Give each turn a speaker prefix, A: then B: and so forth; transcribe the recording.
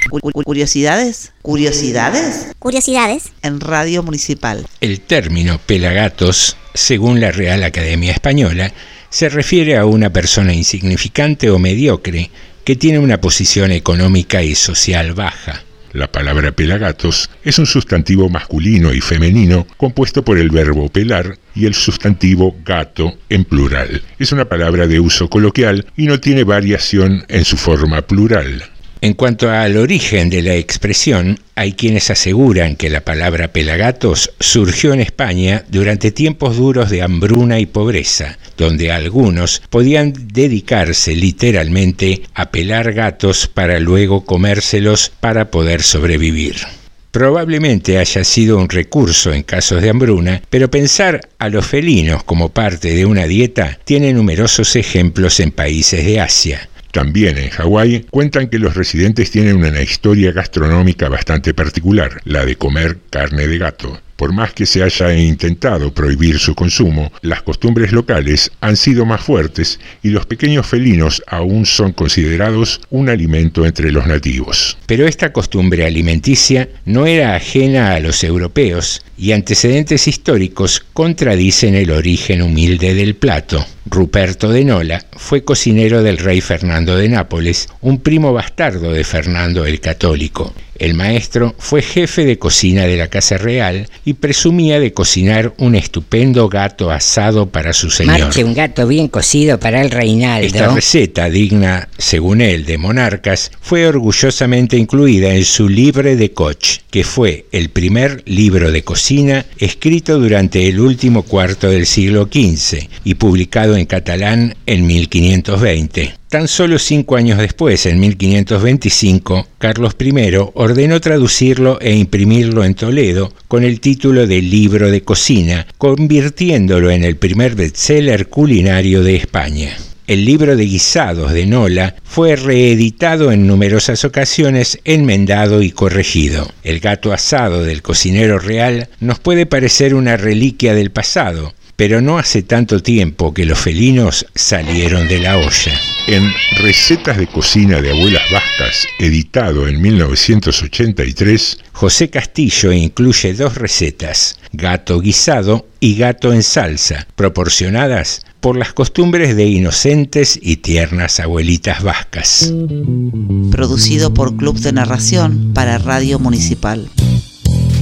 A: ¿Curiosidades? ¿Curiosidades?
B: Curiosidades
A: En Radio Municipal.
C: El término pelagatos, según la Real Academia Española, se refiere a una persona insignificante o mediocre que tiene una posición económica y social baja.
D: La palabra pelagatos es un sustantivo masculino y femenino compuesto por el verbo pelar y el sustantivo gato en plural. Es una palabra de uso coloquial y no tiene variación en su forma plural.
C: En cuanto al origen de la expresión, hay quienes aseguran que la palabra pelagatos surgió en España durante tiempos duros de hambruna y pobreza, donde algunos podían dedicarse literalmente a pelar gatos para luego comérselos para poder sobrevivir. Probablemente haya sido un recurso en casos de hambruna, pero pensar a los felinos como parte de una dieta tiene numerosos ejemplos en países de Asia.
D: También en Hawái cuentan que los residentes tienen una historia gastronómica bastante particular, la de comer carne de gato. Por más que se haya intentado prohibir su consumo, las costumbres locales han sido más fuertes y los pequeños felinos aún son considerados un alimento entre los nativos.
C: Pero esta costumbre alimenticia no era ajena a los europeos y antecedentes históricos contradicen el origen humilde del plato. Ruperto de Nola fue cocinero del rey Fernando de Nápoles, un primo bastardo de Fernando el Católico. El maestro fue jefe de cocina de la Casa Real y presumía de cocinar un estupendo gato asado para su señor.
E: Marche un gato bien cocido para el reinaldo.
C: Esta receta, digna, según él, de monarcas, fue orgullosamente incluida en su Livre de Coch, que fue el primer libro de cocina escrito durante el último cuarto del siglo XV y publicado en catalán en 1520. Tan solo 5 años después, en 1525, Carlos I ordenó traducirlo e imprimirlo en Toledo con el título de Libro de Cocina, convirtiéndolo en el primer bestseller culinario de España. El libro de guisados de Nola fue reeditado en numerosas ocasiones, enmendado y corregido. El gato asado del cocinero real nos puede parecer una reliquia del pasado, pero no hace tanto tiempo que los felinos salieron de la olla.
D: En Recetas de Cocina de Abuelas Vascas, editado en 1983,
C: José Castillo incluye 2 recetas, gato guisado y gato en salsa, proporcionadas por las costumbres de inocentes y tiernas abuelitas vascas.
A: Producido por Club de Narración para Radio Municipal.